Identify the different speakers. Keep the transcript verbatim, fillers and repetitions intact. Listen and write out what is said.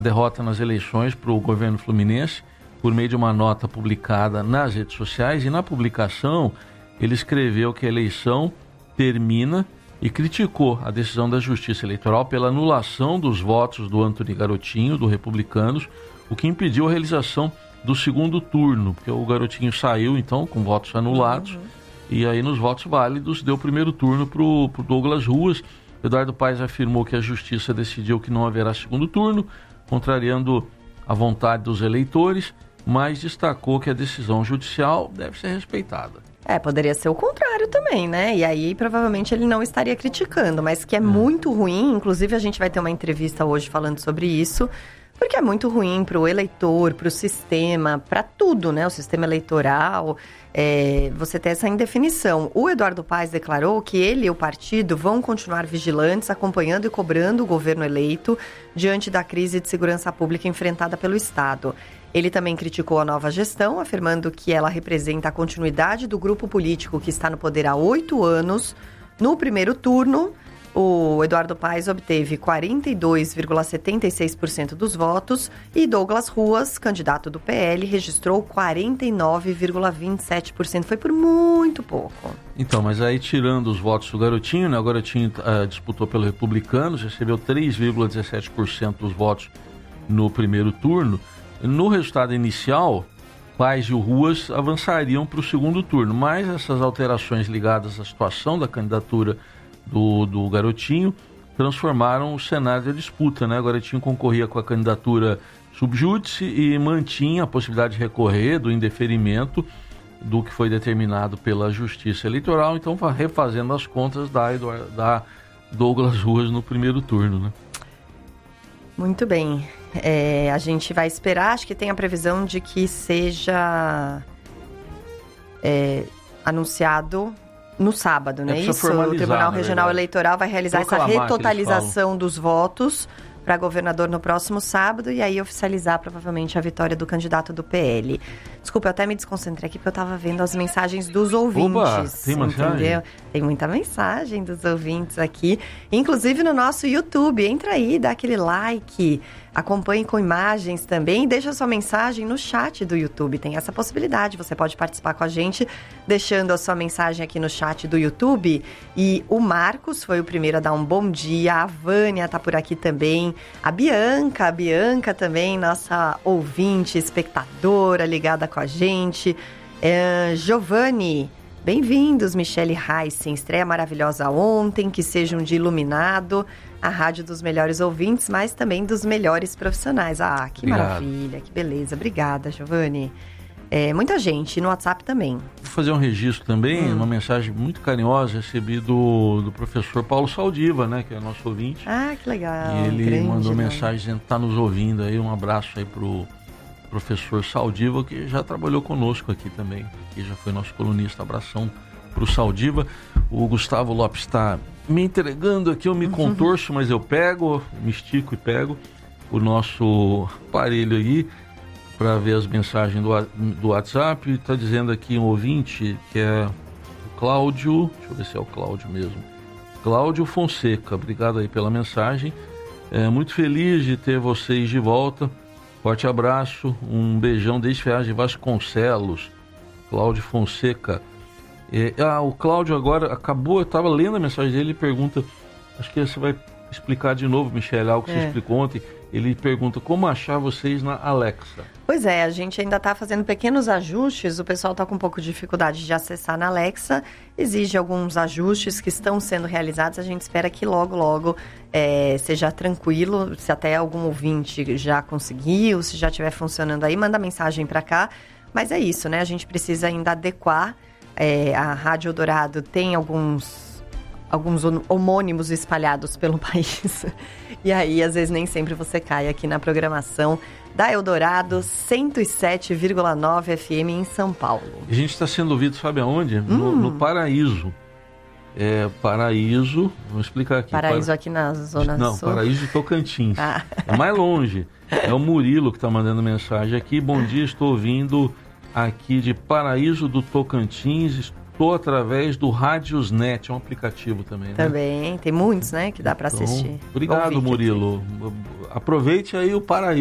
Speaker 1: derrota nas eleições para o governo fluminense por meio de uma nota publicada nas redes sociais, e na publicação ele escreveu que a eleição termina e criticou a decisão da Justiça Eleitoral pela anulação dos votos do Antony Garotinho, do Republicanos, o que impediu a realização do segundo turno, porque o Garotinho saiu, então, com votos anulados, uhum. e aí nos votos válidos deu o primeiro turno para o Douglas Ruas. Eduardo Paes afirmou que a Justiça decidiu que não haverá segundo turno, contrariando a vontade dos eleitores, mas destacou que a decisão judicial deve ser respeitada.
Speaker 2: É, poderia ser o contrário também, né? E aí, provavelmente, ele não estaria criticando, mas que é, é muito ruim. Inclusive, a gente vai ter uma entrevista hoje falando sobre isso, porque é muito ruim para o eleitor, para o sistema, para tudo, né? O sistema eleitoral, é, você ter essa indefinição. O Eduardo Paes declarou que ele e o partido vão continuar vigilantes, acompanhando e cobrando o governo eleito diante da crise de segurança pública enfrentada pelo Estado. Ele também criticou a nova gestão, afirmando que ela representa a continuidade do grupo político que está no poder há oito anos. No primeiro turno, o Eduardo Paes obteve quarenta e dois vírgula setenta e seis por cento dos votos e Douglas Ruas, candidato do P L, registrou quarenta e nove vírgula vinte e sete por cento. Foi por muito pouco.
Speaker 1: Então, mas aí tirando os votos do Garotinho, né? O Garotinho uh, disputou pelo Republicanos, recebeu três vírgula dezessete por cento dos votos no primeiro turno. No resultado inicial, Paes e o Ruas avançariam para o segundo turno, mas essas alterações ligadas à situação da candidatura do, do Garotinho transformaram o cenário da disputa, né? O Garotinho concorria com a candidatura subjúdice e mantinha a possibilidade de recorrer do indeferimento do que foi determinado pela Justiça Eleitoral, então refazendo as contas da, da Douglas Ruas no primeiro turno, né?
Speaker 2: Muito bem. É, a gente vai esperar, acho que tem a previsão de que seja é, anunciado no sábado, não é isso? O Tribunal Regional Eleitoral vai realizar essa retotalização dos votos para governador no próximo sábado e aí oficializar provavelmente a vitória do candidato do P L. Desculpa, eu até me desconcentrei aqui porque eu estava vendo as mensagens dos ouvintes. Oba,
Speaker 1: tem mensagem?
Speaker 2: Entendeu? Tem muita mensagem dos ouvintes aqui, inclusive no nosso YouTube. Entra aí, dá aquele like, acompanhe com imagens também, deixa sua mensagem no chat do YouTube, tem essa possibilidade, você pode participar com a gente deixando a sua mensagem aqui no chat do YouTube. E o Marcos foi o primeiro a dar um bom dia, a Vânia tá por aqui também, a Bianca, a Bianca também, nossa ouvinte, espectadora ligada com a gente, é, Giovanni, bem-vindos, Michele Heissen, estreia maravilhosa ontem, que seja um dia iluminado, a rádio dos melhores ouvintes, mas também dos melhores profissionais. Ah, que Obrigado. Maravilha, que beleza. Obrigada, Giovanni. É, muita gente, no WhatsApp também.
Speaker 1: Vou fazer um registro também, hum. uma mensagem muito carinhosa, recebi do, do professor Paulo Saldiva, né, que é nosso ouvinte.
Speaker 2: Ah, que legal.
Speaker 1: E ele
Speaker 2: Grande,
Speaker 1: mandou
Speaker 2: né?
Speaker 1: mensagem dizendo que está nos ouvindo aí, um abraço aí pro professor Saldiva, que já trabalhou conosco aqui também, que já foi nosso colunista. Abração pro Saldiva. O Gustavo Lopes está me entregando aqui, eu me contorço, mas eu pego, me estico e pego o nosso aparelho aí para ver as mensagens do, do WhatsApp. Está dizendo aqui um ouvinte que é o Cláudio, deixa eu ver se é o Cláudio mesmo, Cláudio Fonseca, obrigado aí pela mensagem, é, muito feliz de ter vocês de volta, forte abraço, um beijão desde Ferraz de Vasconcelos, Cláudio Fonseca. É, ah, o Cláudio agora acabou, eu estava lendo a mensagem dele e pergunta, acho que você vai explicar de novo, Michele, algo que é. você explicou ontem. Ele pergunta como achar vocês na Alexa.
Speaker 2: Pois é, a gente ainda está fazendo pequenos ajustes, o pessoal está com um pouco de dificuldade de acessar na Alexa, exige alguns ajustes que estão sendo realizados, a gente espera que logo, logo é, seja tranquilo, se até algum ouvinte já conseguiu, se já estiver funcionando aí, manda mensagem para cá, mas é isso, né, a gente precisa ainda adequar. É, a Rádio Eldorado tem alguns, alguns homônimos espalhados pelo país. E aí, às vezes, nem sempre você cai aqui na programação da Eldorado cento e sete vírgula nove F M em São Paulo.
Speaker 1: A gente está sendo ouvido, sabe aonde?
Speaker 2: Hum.
Speaker 1: No, no Paraíso. É, Paraíso, vamos explicar aqui.
Speaker 2: Paraíso
Speaker 1: Para...
Speaker 2: aqui na Zona
Speaker 1: Não,
Speaker 2: Sul?
Speaker 1: Não, Paraíso de Tocantins.
Speaker 2: Ah.
Speaker 1: É mais longe. É o Murilo que está mandando mensagem aqui. Bom dia, estou ouvindo aqui de Paraíso do Tocantins, Estou através do Radiosnet, é um aplicativo também, né?
Speaker 2: Também, tem muitos, né, que dá para
Speaker 1: Então,
Speaker 2: assistir.
Speaker 1: obrigado,
Speaker 2: Ouvir,
Speaker 1: Murilo. Aproveite aí o Paraíba.